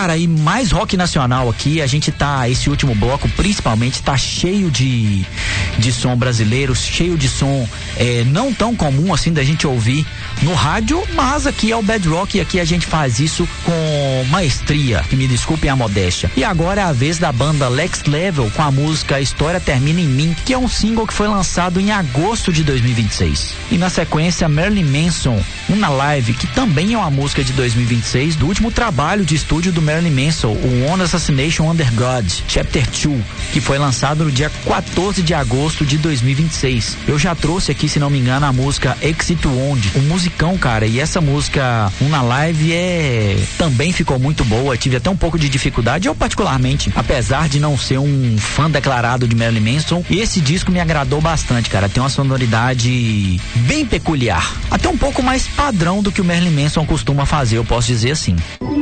Cara, e mais rock nacional aqui, a gente tá, esse último bloco principalmente, tá cheio de som brasileiro, cheio de som não tão comum assim da gente ouvir no rádio, mas aqui é o Bad Rock e aqui a gente faz isso com maestria, que me desculpem a modéstia. E agora é a vez da banda Next Level com a música História Termina em Mim, que é um single que foi lançado em agosto de 2026. E na sequência, Marilyn Manson, Una Live, que também é uma música de 2026, do último trabalho de estúdio do Marilyn Manson, o One Assassination Under God, Chapter 2, que foi lançado no dia 14 de agosto de 2026. Eu já trouxe aqui, se não me engano, a música Exit Wound, um musicão, cara, e essa música Una Live também ficou muito boa. Tive até um pouco de dificuldade, eu particularmente, apesar de não ser um fã declarado de Marilyn Manson, esse disco me agradou bastante, cara. Tem uma sonoridade bem peculiar, até um pouco mais padrão do que o Marilyn Manson costuma fazer, eu posso dizer assim.